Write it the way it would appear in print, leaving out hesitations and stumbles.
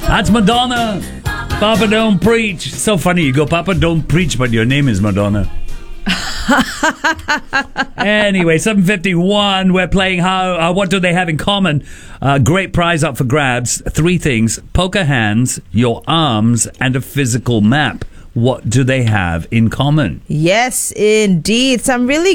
That's Madonna. Papa Don't Preach. So funny. You go, Papa Don't Preach, but your name is Madonna. Anyway, 7:51. We're playing what do they have in common? Great prize up for grabs. 3 things: poker hands, your arms, and a physical map. What do they have in common? Yes, indeed. Some really